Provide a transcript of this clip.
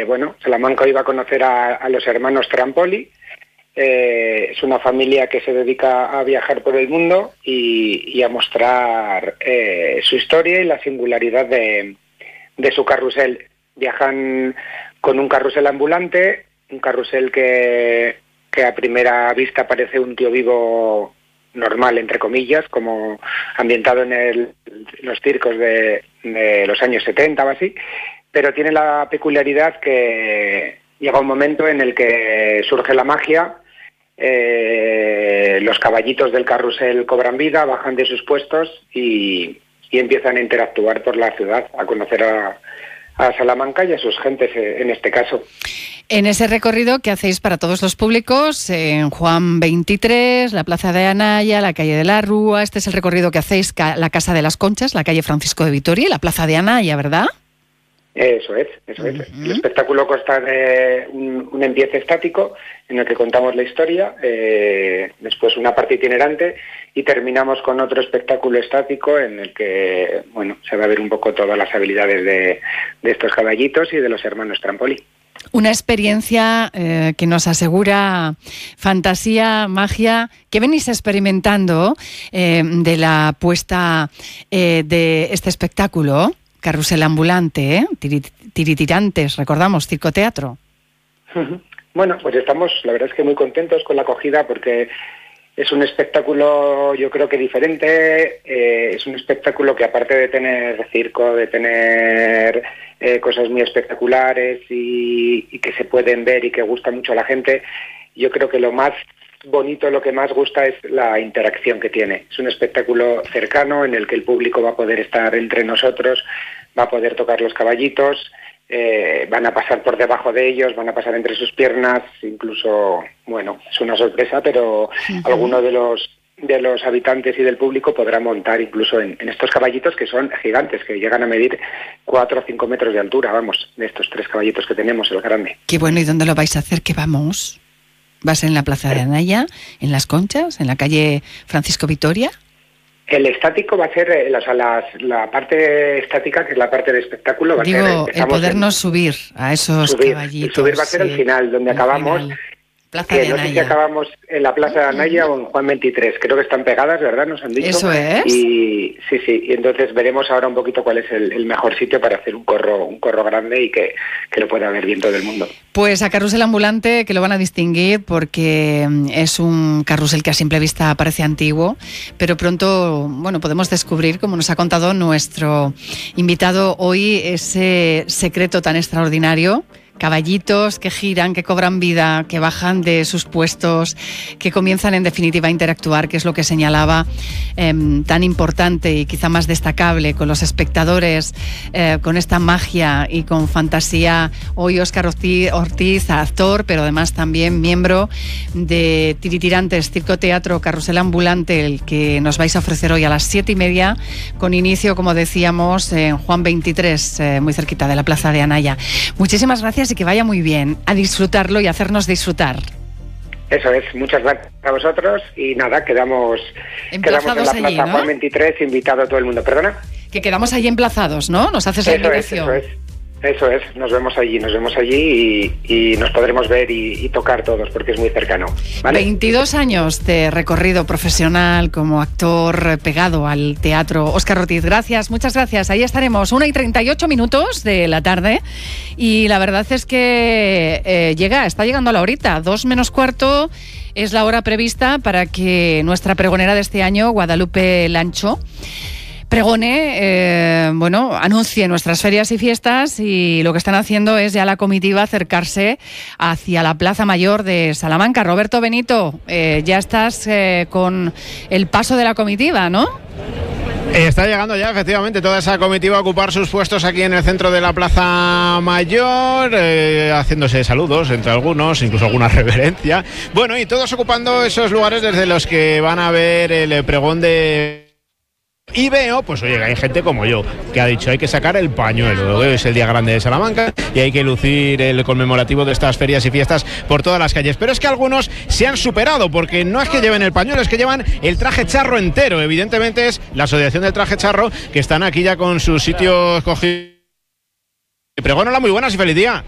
Salamanca iba a conocer a los hermanos Trampoli. Es una familia que se dedica a viajar por el mundo y a mostrar su historia y la singularidad de su carrusel. Viajan con un carrusel ambulante, un carrusel que a primera vista parece un tío vivo normal, entre comillas, como ambientado en los circos de los años 70 o así, pero tiene la peculiaridad que llega un momento en el que surge la magia. Los caballitos del carrusel cobran vida, bajan de sus puestos y empiezan a interactuar por la ciudad, a conocer a Salamanca y a sus gentes en este caso. En ese recorrido que hacéis para todos los públicos, en Juan 23, la Plaza de Anaya, la calle de la Rúa, este es el recorrido que hacéis, la Casa de las Conchas, la calle Francisco de Vitoria y la Plaza de Anaya, ¿verdad? Eso es. El espectáculo consta de un empiece estático en el que contamos la historia, después una parte itinerante y terminamos con otro espectáculo estático en el que se va a ver un poco todas las habilidades de estos caballitos y de los hermanos Trampoli. Una experiencia que nos asegura fantasía, magia, que venís experimentando de la puesta de este espectáculo. Carrusel ambulante, tiritirantes, recordamos, circo-teatro. Bueno, pues estamos, la verdad es que muy contentos con la acogida porque es un espectáculo, yo creo que diferente, es un espectáculo que aparte de tener circo, de tener cosas muy espectaculares y que se pueden ver y que gusta mucho a la gente, yo creo que lo más bonito, lo que más gusta es la interacción que tiene. Es un espectáculo cercano en el que el público va a poder estar entre nosotros, va a poder tocar los caballitos, van a pasar por debajo de ellos, van a pasar entre sus piernas, incluso, es una sorpresa, pero alguno de los habitantes y del público podrá montar incluso en estos caballitos que son gigantes, que llegan a medir 4 o 5 metros de altura, de estos 3 caballitos que tenemos, el grande. Qué bueno, ¿y dónde lo vais a hacer? ¿Qué vamos? ¿Va a ser en la Plaza de Anaya, en Las Conchas, en la calle Francisco Vitoria? El estático va a ser, la parte estática, que es la parte de espectáculo, va a ser... el podernos subir a esos caballitos. El subir va a ser el final, donde acabamos... Plaza de Anaya. No sé si acabamos en la Plaza de Anaya o en Juan 23. Creo que están pegadas, ¿verdad? Nos han dicho. Eso es. Y sí. Y entonces veremos ahora un poquito cuál es el mejor sitio para hacer un corro grande y que lo pueda ver bien todo el mundo. Pues a Carrusel Ambulante, que lo van a distinguir porque es un carrusel que a simple vista parece antiguo, pero pronto, podemos descubrir, como nos ha contado nuestro invitado hoy, ese secreto tan extraordinario. Caballitos que giran, que cobran vida, que bajan de sus puestos, que comienzan en definitiva a interactuar, que es lo que señalaba tan importante y quizá más destacable con los espectadores, con esta magia y con fantasía. Hoy Óscar Ortiz, actor, pero además también miembro de Tiritirantes, Circo Teatro, Carrusel Ambulante, el que nos vais a ofrecer hoy a las 7:30, con inicio, como decíamos, en Juan 23, muy cerquita de la Plaza de Anaya. Muchísimas gracias y que vaya muy bien, a disfrutarlo y a hacernos disfrutar. Eso es, muchas gracias a vosotros y nada, quedamos en la Plaza allí, ¿no? Juan 23, invitado a todo el mundo. ¿Perdona? Que quedamos allí emplazados, ¿no? Nos haces la invitación. Eso es, nos vemos allí y nos podremos ver y tocar todos porque es muy cercano, ¿vale? 22 años de recorrido profesional como actor pegado al teatro. Óscar Ortiz, gracias, muchas gracias. Ahí estaremos, 1:38 de la tarde y la verdad es que está llegando a la horita, 2 menos cuarto es la hora prevista para que nuestra pregonera de este año, Guadalupe Lancho, pregone, anuncie nuestras ferias y fiestas, y lo que están haciendo es ya la comitiva acercarse hacia la Plaza Mayor de Salamanca. Roberto Benito, ya estás con el paso de la comitiva, ¿no? Está llegando ya, efectivamente, toda esa comitiva a ocupar sus puestos aquí en el centro de la Plaza Mayor, haciéndose saludos entre algunos, incluso alguna reverencia. Bueno, y todos ocupando esos lugares desde los que van a ver el pregón de... Y veo, pues oye, hay gente como yo que ha dicho hay que sacar el pañuelo. Es el día grande de Salamanca y hay que lucir el conmemorativo de estas ferias y fiestas por todas las calles. Pero es que algunos se han superado, porque no es que lleven el pañuelo, es que llevan el traje charro entero. Evidentemente es la Asociación del Traje Charro, que están aquí ya con sus sitios cogidos. Pregón, hola, muy buenas y feliz día.